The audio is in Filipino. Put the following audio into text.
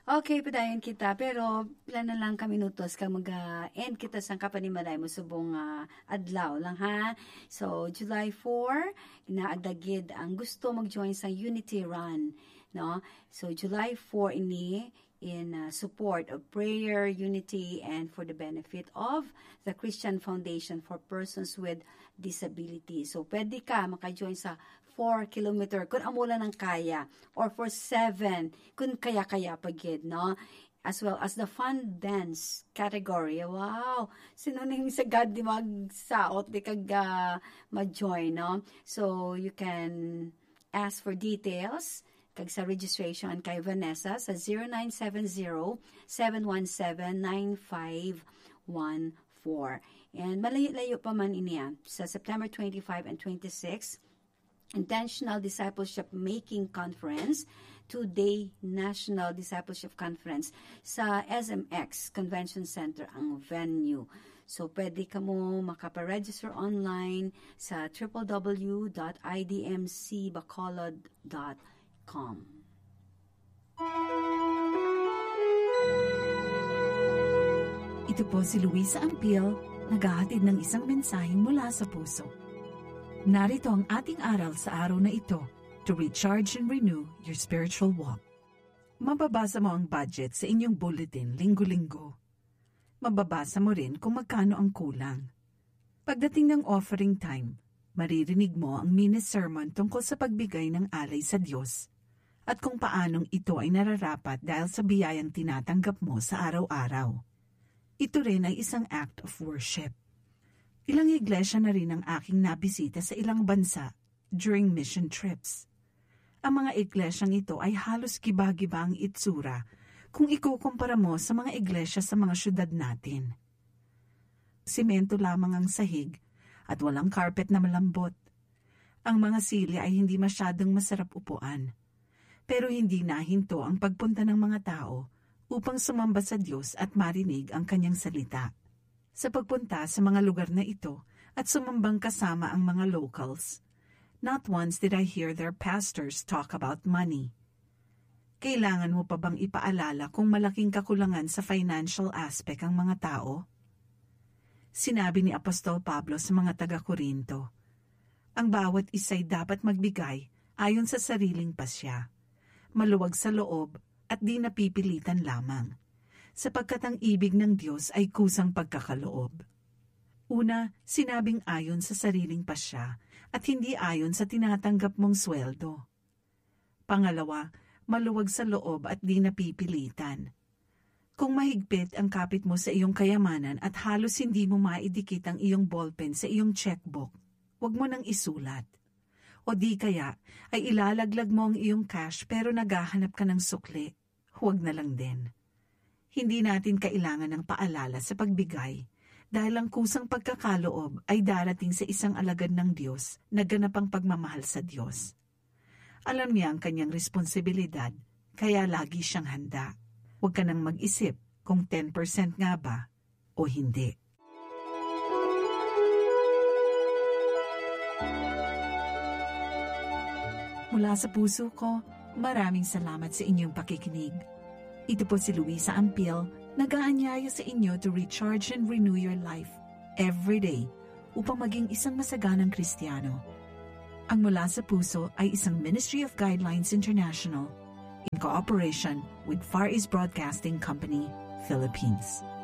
Okay, padayon kita. Pero, ilan na lang ka minutos ka mag-end kita sa kapanimalay mo subong adlaw lang, ha? So, July 4, inaagdagid ang gusto mag-join sa Unity Run, no? So, July 4 ini in support of prayer, unity, and for the benefit of the Christian Foundation for Persons with Disability. So, pwede ka maka-join sa 4 kilometer kung amula ng kaya, or for 7 kung kaya-kaya pagid, no? As well as the fun dance category. Wow! Sinuning sa God di magsaot, di kag ma-join, no? So, you can ask for details kag sa registration kay Vanessa sa 0970-717-9514. And malayo-layo pa man iniya sa September 25 and 26, Intentional Discipleship Making Conference, 2-day National Discipleship Conference sa SMX Convention Center ang venue. So, pwede ka mo makaparegister online sa www.idmcbacolod.com. Ito po si Luisa Ampil, naghahatid ng isang mensaheng mula sa puso. Narito ang ating aral sa araw na ito to recharge and renew your spiritual walk. Mababasa mo ang budget sa inyong bulletin linggo-linggo. Mababasa mo rin kung magkano ang kulang. Pagdating ng offering time, maririnig mo ang mini-sermon tungkol sa pagbigay ng alay sa Diyos at kung paanong ito ay nararapat dahil sa biyayang tinatanggap mo sa araw-araw. Ito rin ay isang act of worship. Ilang iglesia na rin ang aking nabisita sa ilang bansa during mission trips. Ang mga iglesyang ito ay halos giba-giba ang itsura kung ikukumpara mo sa mga iglesia sa mga syudad natin. Simento lamang ang sahig at walang carpet na malambot. Ang mga sili ay hindi masyadong masarap upuan. Pero hindi nahinto ang pagpunta ng mga tao upang sumamba sa Diyos at marinig ang kanyang salita. Sa pagpunta sa mga lugar na ito at sumambang kasama ang mga locals, not once did I hear their pastors talk about money. Kailangan mo pa bang ipaalala kung malaking kakulangan sa financial aspect ang mga tao? Sinabi ni Apostol Pablo sa mga taga-Korinto, ang bawat isa'y dapat magbigay ayon sa sariling pasya, maluwag sa loob at di napipilitan lamang, sapagkat ang ibig ng Diyos ay kusang pagkakaloob. Una, sinabing ayon sa sariling pasya at hindi ayon sa tinatanggap mong sweldo. Pangalawa, maluwag sa loob at di napipilitan. Kung mahigpit ang kapit mo sa iyong kayamanan at halos hindi mo maidikit ang iyong ballpen sa iyong checkbook, huwag mo nang isulat. O di kaya ay ilalaglag mo ang iyong cash pero naghahanap ka ng sukli, huwag na lang din. Hindi natin kailangan ng paalala sa pagbigay dahil ang kusang pagkakaloob ay darating sa isang alagad ng Diyos na ganapang pagmamahal sa Diyos. Alam niya ang kanyang responsibilidad, kaya lagi siyang handa. Huwag ka nang mag-isip kung 10% nga ba o hindi. Mula sa puso ko, maraming salamat sa inyong pakikinig. Ito po si Luisa Ampil, nag-aanyaya sa inyo to recharge and renew your life every day upang maging isang masaganang Kristiyano. Ang Mula sa Puso ay isang Ministry of Guidelines International in cooperation with Far East Broadcasting Company, Philippines.